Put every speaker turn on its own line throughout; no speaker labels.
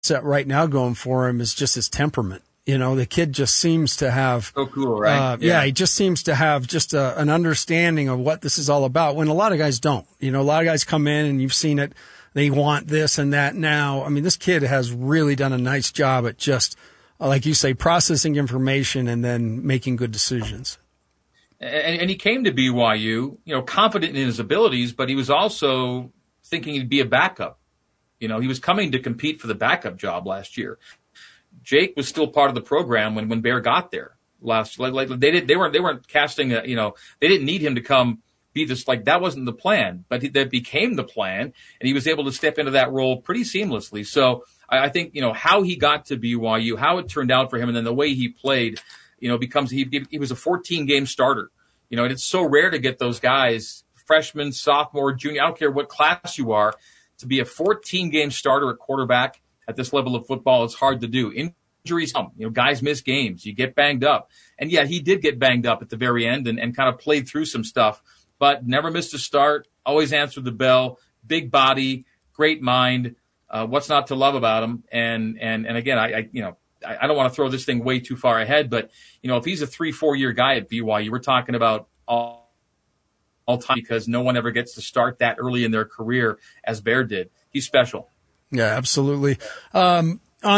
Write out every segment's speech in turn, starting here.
set right now going for him is just his temperament. You know, the kid just seems to have
so cool, right?
He just seems to have just an understanding of what this is all about. When a lot of guys don't. You know, a lot of guys come in and you've seen it. They want this and that now. I mean, this kid has really done a nice job at just, like you say, processing information and then making good decisions.
And he came to BYU, you know, confident in his abilities, but he was also thinking he'd be a backup. You know, he was coming to compete for the backup job last year. Jake was still part of the program when Bear got there last. Like they weren't casting they didn't need him to come be this, like, that wasn't the plan, but that became the plan, and he was able to step into that role pretty seamlessly. So I think, you know, how he got to BYU, how it turned out for him, and then the way he played, you know, he was a 14-game starter. You know, and it's so rare to get those guys, freshman, sophomore, junior, I don't care what class you are, to be a 14-game starter at quarterback at this level of football. It's hard to do. Injuries come. You know, guys miss games. You get banged up. And yeah, he did get banged up at the very end and kind of played through some stuff, but never missed a start, always answered the bell, big body, great mind. What's not to love about him? And again, I don't want to throw this thing way too far ahead, but, you know, if he's a 3-4 year guy at BYU, we're talking about all time, because no one ever gets to start that early in their career as Bear did. He's special.
Yeah, absolutely. On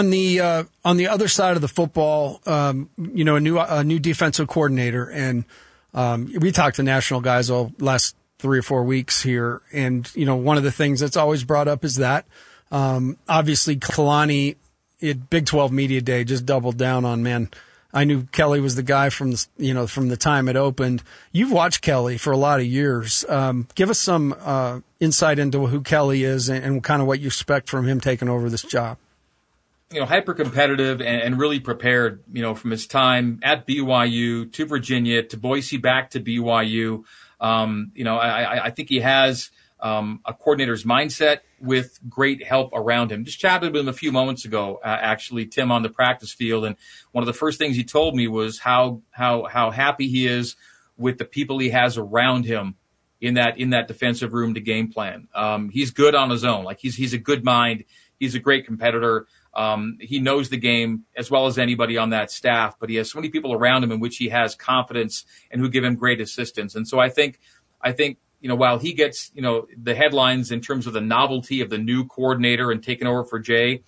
the other side of the football, you know, a new defensive coordinator, and we talked to national guys all last 3 or 4 weeks here, and, you know, one of the things that's always brought up is that obviously Kalani at Big 12 Media Day just doubled down on, man, I knew Kelly was the guy from the time it opened. You've watched Kelly for a lot of years. Give us some insight into who Kelly is and kind of what you expect from him taking over this job.
You know, hyper competitive and really prepared, you know, from his time at BYU to Virginia to Boise back to BYU. You know, I think he has a coordinator's mindset with great help around him. Just chatted with him a few moments ago, actually, Tim, on the practice field. And one of the first things he told me was how happy he is with the people he has around him in that defensive room to game plan. He's good on his own. Like he's a good mind. He's a great competitor. He knows the game as well as anybody on that staff, but he has so many people around him in which he has confidence and who give him great assistance. And so I think, you know, while he gets, you know, the headlines in terms of the novelty of the new coordinator and taking over for Jay,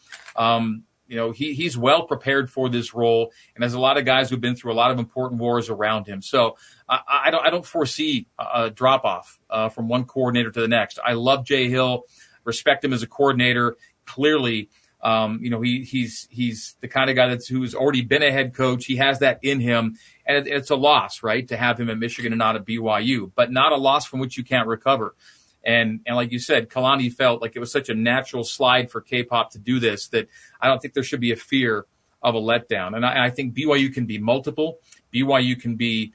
you know, he's well prepared for this role, and there's a lot of guys who've been through a lot of important wars around him. So I don't foresee a drop off from one coordinator to the next. I love Jay Hill, respect him as a coordinator. Clearly, you know, he's the kind of guy who's already been a head coach. He has that in him, and it's a loss, right, to have him at Michigan and not at BYU, but not a loss from which you can't recover. And like you said, Kalani felt like it was such a natural slide for K-pop to do this that I don't think there should be a fear of a letdown. And I think BYU can be multiple. BYU can be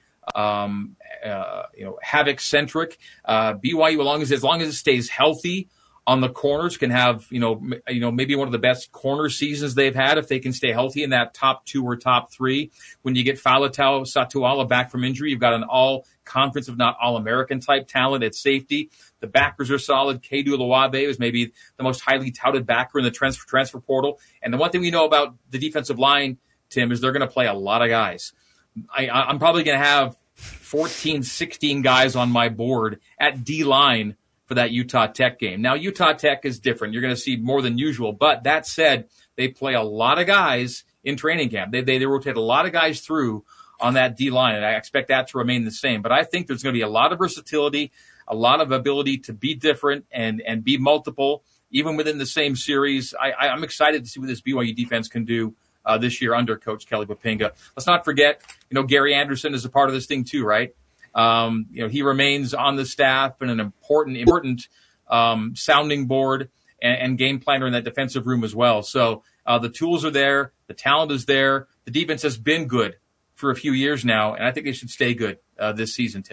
you know, havoc centric. BYU, as long as it stays healthy on the corners, can have, you know, maybe one of the best corner seasons they've had if they can stay healthy in that top 2 or top 3. When you get Faletau Satuala back from injury, you've got an all-conference, if not all-American type talent at safety. The backers are solid. Kedu Lawabe is maybe the most highly touted backer in the transfer portal. And the one thing we know about the defensive line, Tim, is they're going to play a lot of guys. I'm probably going to have 14, 16 guys on my board at D-line for that Utah Tech game. Now, Utah Tech is different. You're going to see more than usual. But that said, they play a lot of guys in training camp. They rotate a lot of guys through on that D-line, and I expect that to remain the same. But I think there's going to be a lot of versatility, a lot of ability to be different and be multiple, even within the same series. I'm excited to see what this BYU defense can do this year under Coach Kelly Poppinga. Let's not forget, you know, Gary Anderson is a part of this thing too, right? You know, he remains on the staff and an important sounding board and game planner in that defensive room as well. So the tools are there. The talent is there. The defense has been good for a few years now, and I think they should stay good this season, Tim.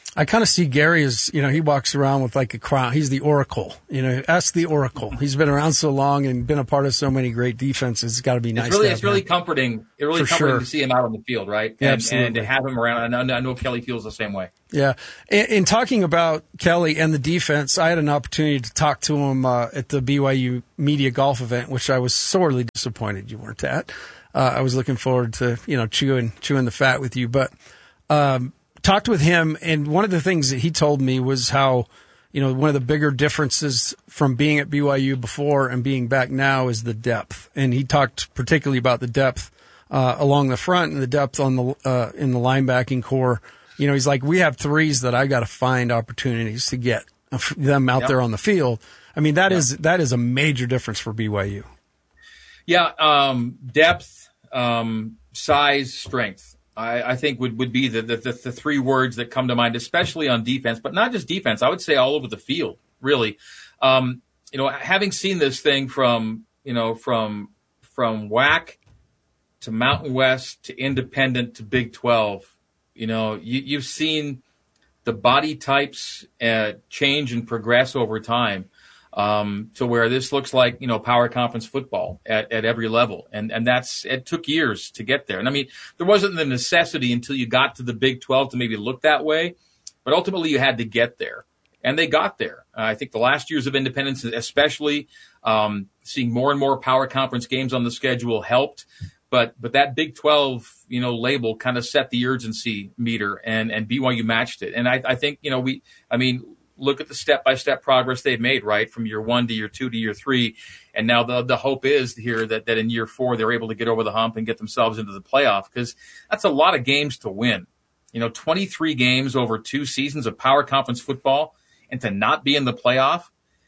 I kind of see Gary as, he walks around with like a crown. He's the Oracle. Ask the Oracle. He's been around so long and been a part of so many great defenses. It's got to be nice.
It's really comforting. It's really comforting to see him out on the field, right?
Yeah, absolutely.
And to have him around. I know Kelly feels the same way.
Yeah. In talking about Kelly and the defense, I had an opportunity to talk to him at the BYU media golf event, which I was sorely disappointed you weren't at. I was looking forward to, chewing the fat with you, but, talked with him, and one of the things that he told me was how, one of the bigger differences from being at BYU before and being back now is the depth. And he talked particularly about the depth along the front and the depth on the in the linebacking core. He's like, we have threes that I got to find opportunities to get them out there on the field. I mean, that is a major difference for BYU.
Yeah, depth, size, strength. I think would be the three words that come to mind, especially on defense, but not just defense. I would say all over the field, really. Having seen this thing from WAC to Mountain West to Independent to Big 12, you've seen the body types change and progress over time. To where this looks like, power conference football at every level. And it took years to get there. And I mean, there wasn't the necessity until you got to the Big 12 to maybe look that way, but ultimately you had to get there. And they got there. I think the last years of independence, especially, seeing more and more power conference games on the schedule helped. But that Big 12, label kind of set the urgency meter, and BYU matched it. And I think, look at the step-by-step progress they've made, right, from year 1 to year 2 to year 3. And now the hope is here that in year 4 they're able to get over the hump and get themselves into the playoff, because that's a lot of games to win. 23 games over 2 seasons of power conference football, and to not be in the playoff.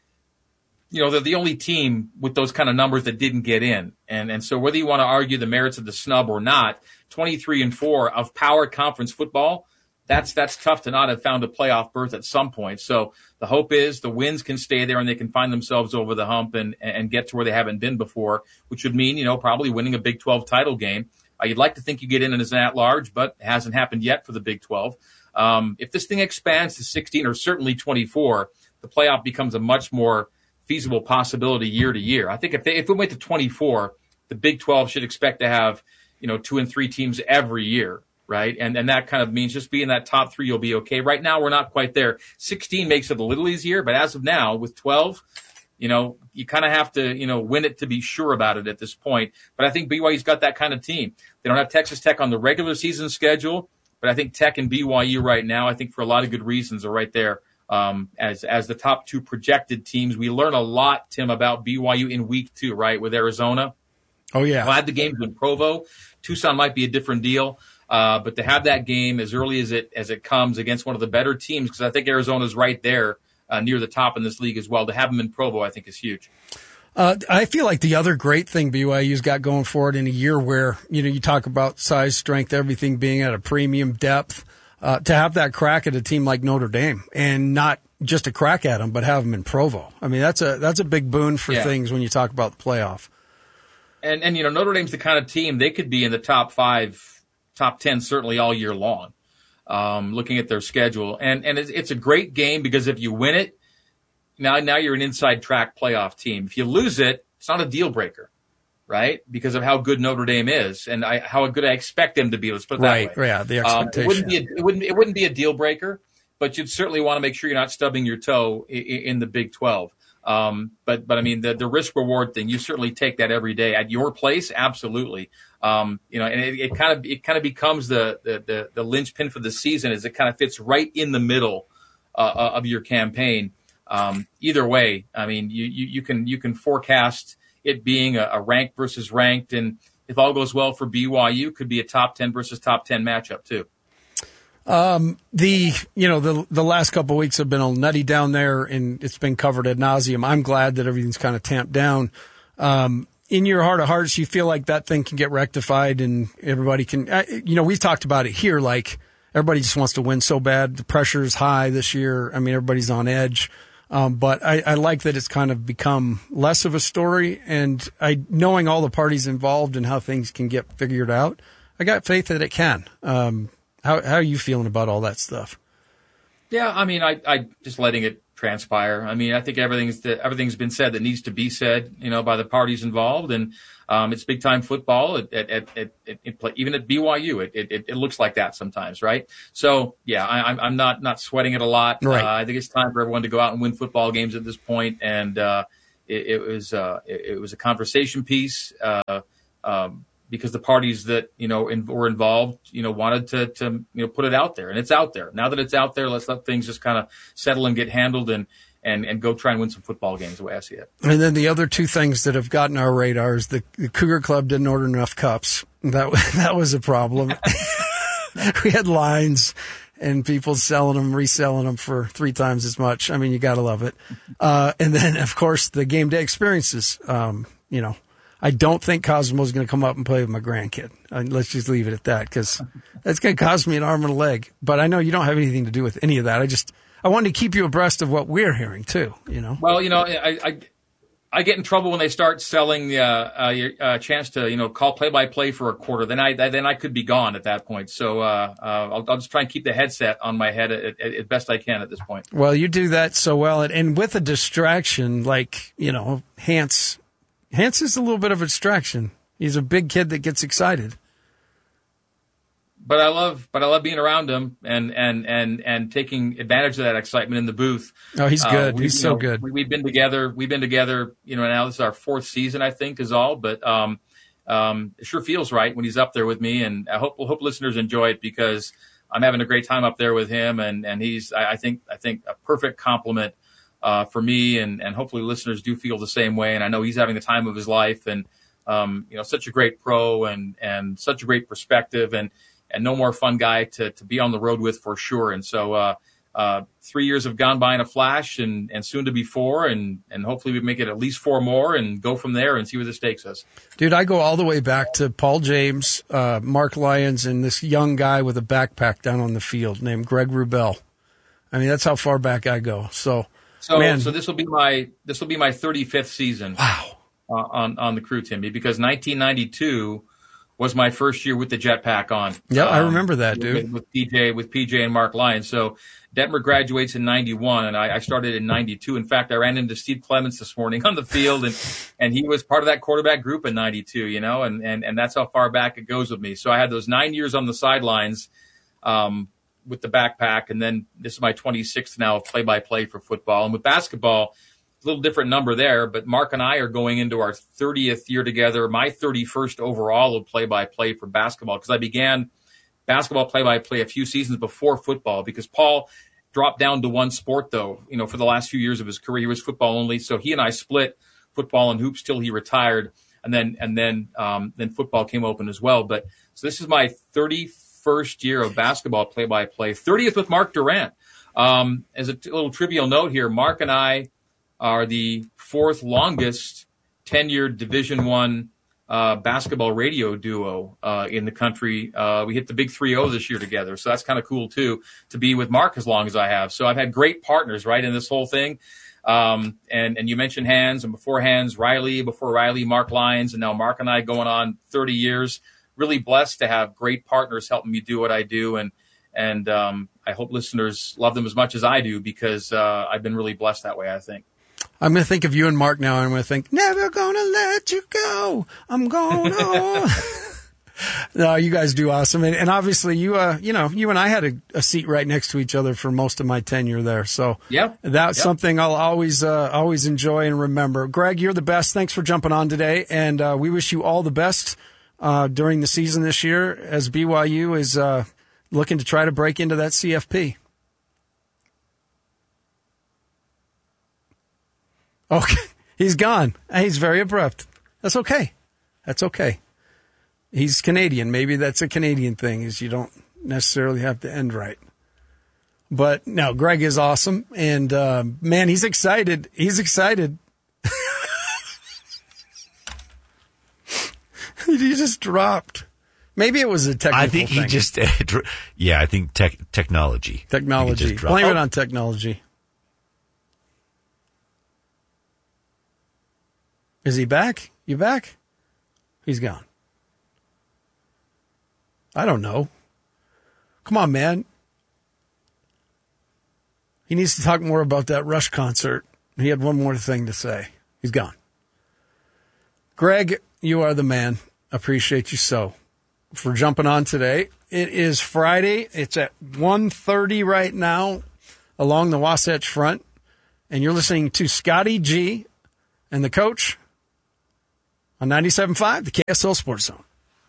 They're the only team with those kind of numbers that didn't get in. And so whether you want to argue the merits of the snub or not, 23-4 of power conference football, that's tough to not have found a playoff berth at some point. So the hope is the wins can stay there and they can find themselves over the hump and get to where they haven't been before, which would mean, probably winning a Big 12 title game. You'd like to think you get in as an at-large, but it hasn't happened yet for the Big 12. If this thing expands to 16 or certainly 24, the playoff becomes a much more feasible possibility year to year. I think if it went to 24, the Big 12 should expect to have, 2 and 3 teams every year. Right. And that kind of means just being that top 3, you'll be okay. Right now, we're not quite there. 16 makes it a little easier. But as of now, with 12, you kind of have to, win it to be sure about it at this point. But I think BYU's got that kind of team. They don't have Texas Tech on the regular season schedule. But I think Tech and BYU right now, I think for a lot of good reasons, are right there as the top 2 projected teams. We learn a lot, Tim, about BYU in week 2, right, with Arizona.
Oh, yeah.
Glad the game's in Provo. Tucson might be a different deal. But to have that game as early as it comes against one of the better teams, because I think Arizona's right there near the top in this league as well. To have them in Provo, I think, is huge.
I feel like the other great thing BYU's got going for it in a year where, you talk about size, strength, everything being at a premium depth, to have that crack at a team like Notre Dame, and not just a crack at them, but have them in Provo. I mean, that's a big boon for things when you talk about the playoff.
And Notre Dame's the kind of team, they could be in the top 5, top 10 certainly all year long, looking at their schedule. And it's a great game because if you win it, now you're an inside track playoff team. If you lose it, it's not a deal breaker, right? Because of how good Notre Dame is and how good I expect them to be. Let's put it that way.
Yeah, the expectation.
It wouldn't be a deal breaker, but you'd certainly want to make sure you're not stubbing your toe in the Big 12. But I mean, the risk reward thing, you certainly take that every day at your place. Absolutely. And it kind of becomes the linchpin for the season, as it kind of fits right in the middle, of your campaign. Either way, I mean, you can forecast it being a ranked versus ranked. And if all goes well for BYU, could be a top 10 versus top 10 matchup too.
The last couple of weeks have been a nutty down there, and it's been covered ad nauseum. I'm glad that everything's kind of tamped down. In your heart of hearts, you feel like that thing can get rectified and everybody can, we've talked about it here. Like everybody just wants to win so bad. The pressure is high this year. I mean, everybody's on edge. But I like that it's kind of become less of a story, and knowing all the parties involved and how things can get figured out, I got faith that it can. How are you feeling about all that stuff?
Yeah, I mean, I just letting it transpire. I mean, I think everything's been said that needs to be said, by the parties involved, and it's big time football. Even at BYU, it looks like that sometimes, right? So yeah, I'm not sweating it a lot.
Right.
I think it's time for everyone to go out and win football games at this point, and it was a conversation piece. Because the parties that were involved, wanted to put it out there, and it's out there. Now that it's out there, let's let things just kind of settle and get handled, and go try and win some football games. The way I see it.
And then the other two things that have gotten our radar is the Cougar Club didn't order enough cups. That was a problem. We had lines and people selling them, reselling them for 3 times as much. I mean, you got to love it. And then, of course, the game day experiences. I don't think Cosmo's going to come up and play with my grandkid. Let's just leave it at that, because that's going to cost me an arm and a leg. But I know you don't have anything to do with any of that. I wanted to keep you abreast of what we're hearing too.
Well, I get in trouble when they start selling your chance to call play-by-play for a quarter. Then I could be gone at that point. So I'll just try and keep the headset on my head at best I can at this point.
Well, you do that so well, and with a distraction like Hance is a little bit of a distraction. He's a big kid that gets excited.
But I love being around him and taking advantage of that excitement in the booth.
Oh, he's good. He's so good.
We've been together. Now this is our 4th season, I think, is all. But it sure feels right when he's up there with me, and I hope listeners enjoy it, because I'm having a great time up there with him, and he's I think a perfect complement for me, and hopefully listeners do feel the same way. And I know he's having the time of his life, and such a great pro, and such a great perspective, and no more fun guy to be on the road with, for sure. And so 3 years have gone by in a flash, and soon to be 4, and hopefully we make it at least 4 more and go from there and see where this takes us.
Dude, I go all the way back to Paul James, Mark Lyons, and this young guy with a backpack down on the field named Greg Wrubell. I mean, that's how far back I go. So this will be my 35th season. Wow.
On the crew, Timmy, because 1992 was my first year with the jetpack on.
Yeah, I remember that, dude.
With PJ and Mark Lyons. So Detmer graduates in 91, and I started in 92. In fact, I ran into Steve Clements this morning on the field, and he was part of that quarterback group in 92, and that's how far back it goes with me. So I had those 9 years on the sidelines with the backpack, and then this is my 26th now of play-by-play for football. And with basketball, a little different number there, but Mark and I are going into our 30th year together, my 31st overall of play-by-play for basketball, because I began basketball play-by-play a few seasons before football, because Paul dropped down to one sport, though, for the last few years of his career. He was football only, so he and I split football and hoops till he retired, and then football came open as well. But so this is my 31st year of basketball play-by-play, 30th with Mark Durant. As a little trivial note here, Mark and I are the 4th longest tenured Division I basketball radio duo in the country. We hit the big 3-0 this year together, so that's kind of cool too, to be with Mark as long as I have. So I've had great partners right in this whole thing. And you mentioned Hans, and before Hans, before Riley, Mark Lyons, and now Mark and I going on 30 years. Really blessed to have great partners helping me do what I do, and I hope listeners love them as much as I do, because I've been really blessed that way, I think.
I'm going to think of you and Mark now, and I'm going to think, never going to let you go. I'm going to. No, you guys do awesome. And obviously you and I had a seat right next to each other for most of my tenure there. So that's something I'll always enjoy and remember. Greg, you're the best. Thanks for jumping on today. And we wish you all the best during the season this year, as BYU is looking to try to break into that CFP. Okay, he's gone. He's very abrupt. That's okay. He's Canadian. Maybe that's a Canadian thing, is you don't necessarily have to end right. But no, Greg is awesome. And, man, he's excited. He just dropped. Maybe it was a technical thing.
I think he just, I think technology.
Technology. Blame it on technology. Is he back? You back? He's gone. I don't know. Come on, man. He needs to talk more about that Rush concert. He had one more thing to say. He's gone. Greg, you are the man. Appreciate you so for jumping on today. It is Friday. It's at 1:30 right now along the Wasatch Front. And you're listening to Scotty G and the coach on 97.5, the KSL Sports Zone.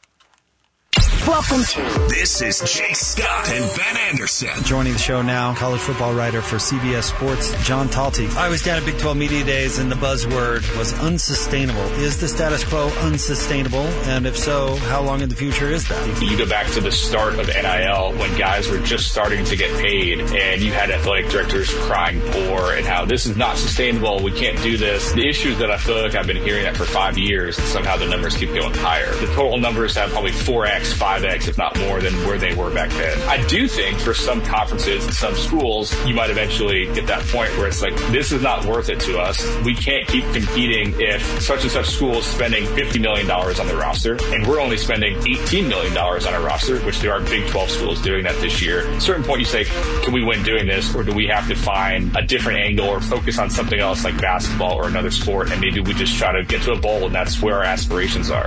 Welcome to.
This is Jake Scott and Ben Anderson.
Joining the show now, college football writer for CBS Sports, John Talty. I was down at Big 12 Media Days, and the buzzword was unsustainable. Is the status quo unsustainable? And if so, how long in the future is that?
You go back to the start of NIL when guys were just starting to get paid, and you had athletic directors crying poor and how this is not sustainable, we can't do this. The issue is that I feel like I've been hearing that for 5 years, and somehow the numbers keep going higher. The total numbers have probably 4x, 5x, if not more, than where they were back then. I do think for some conferences and some schools, you might eventually get that point where it's like, this is not worth it to us. We can't keep competing if such and such school is spending $50 million on their roster, and we're only spending $18 million on our roster, which there are Big 12 schools doing that this year. At a certain point, you say, can we win doing this, or do we have to find a different angle or focus on something else like basketball or another sport, and maybe we just try to get to a bowl, and that's where our aspirations are.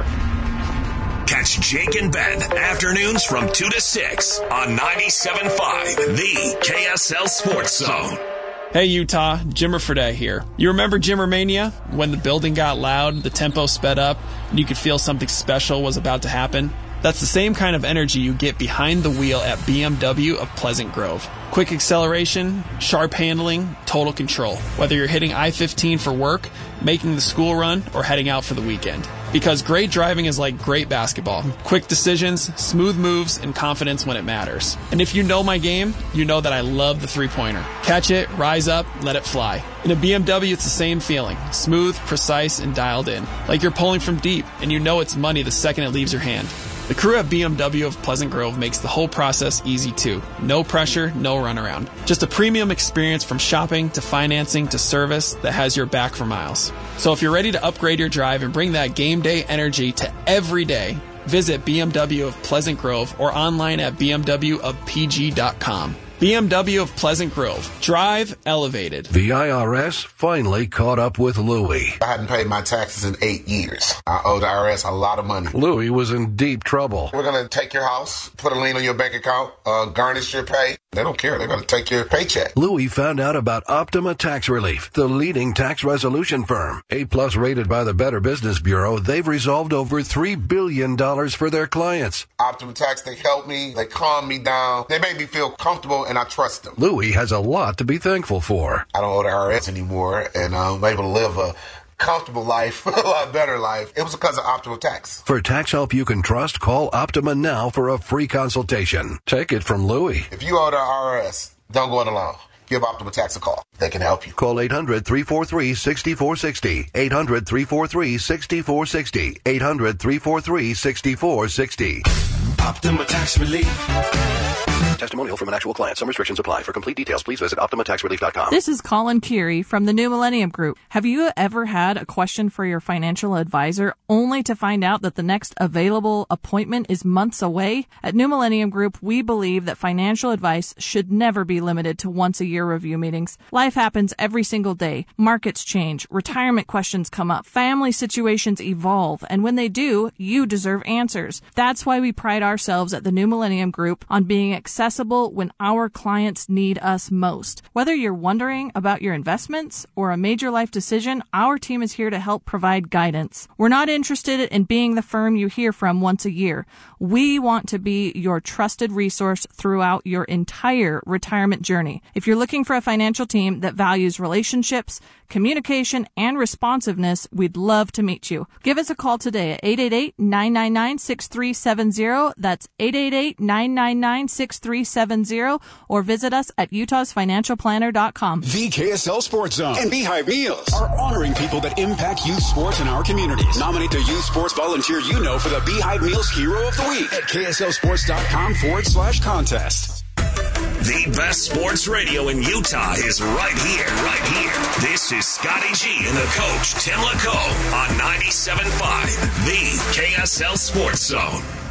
Catch Jake and Ben afternoons from 2 to 6 on 97.5, the KSL Sports Zone.
Hey Utah, Jimmer Fredette here. You remember Jimmer Mania? When the building got loud, the tempo sped up, and you could feel something special was about to happen? That's the same kind of energy you get behind the wheel at BMW of Pleasant Grove. Quick acceleration, sharp handling, total control. Whether you're hitting I-15 for work, making the school run, or heading out for the weekend. Because great driving is like great basketball. Quick decisions, smooth moves, and confidence when it matters. And if you know my game, you know that I love the three-pointer. Catch it, rise up, let it fly. In a BMW, it's the same feeling. Smooth, precise, and dialed in. Like you're pulling from deep, and you know it's money the second it leaves your hand. The crew at BMW of Pleasant Grove makes the whole process easy too. No pressure, no runaround. Just a premium experience from shopping to financing to service that has your back for miles. So if you're ready to upgrade your drive and bring that game day energy to every day, visit BMW of Pleasant Grove or online at bmwofpg.com. BMW of Pleasant Grove. Drive elevated.
The IRS finally caught up with Louie.
I hadn't paid my taxes in 8 years. I owe the IRS a lot of money.
Louie was in deep trouble.
We're going to take your house, put a lien on your bank account, garnish your pay. They don't care. They're going to take your paycheck.
Louie found out about Optima Tax Relief, the leading tax resolution firm. A-plus rated by the Better Business Bureau, they've resolved over $3 billion for their clients.
Optima Tax, they help me. They calm me down. They make me feel comfortable, and I trust them.
Louie has a lot to be thankful for.
I don't owe the IRS anymore, and I'm able to live a comfortable life, a lot better life. It was because of Optima Tax.
For tax help you can trust, call Optima now for a free consultation. Take it from Louie.
If you owe the IRS, don't go it alone. Give Optima Tax a call. They can help you.
Call 800-343-6460. 800-343-6460. 800-343-6460.
Optima Tax Relief.
Testimonial from an actual client. Some restrictions apply. For complete details, please visit OptimaTaxRelief.com.
This is Colin Curie from the New Millennium Group. Have you ever had a question for your financial advisor only to find out that the next available appointment is months away? At New Millennium Group, we believe that financial advice should never be limited to once-a-year review meetings. Life happens every single day. Markets change. Retirement questions come up. Family situations evolve. And when they do, you deserve answers. That's why we pride ourselves at the New Millennium Group on being accessible when our clients need us most. Whether you're wondering about your investments or a major life decision, our team is here to help provide guidance. We're not interested in being the firm you hear from once a year. We want to be your trusted resource throughout your entire retirement journey. If you're looking for a financial team that values relationships, communication, and responsiveness, we'd love to meet you. Give us a call today at 888-999-6370. That's 888-999-6370. Or visit us at utahsfinancialplanner.com.
The KSL Sports Zone and Beehive Meals are honoring people that impact youth sports in our communities. Nominate the youth sports volunteer you know for the Beehive Meals Hero of the Week at KSLSports.com/contest.
The best sports radio in Utah is right here, right here. This is Scotty G and the coach, Tim LaCombe, on 97.5, the KSL Sports Zone.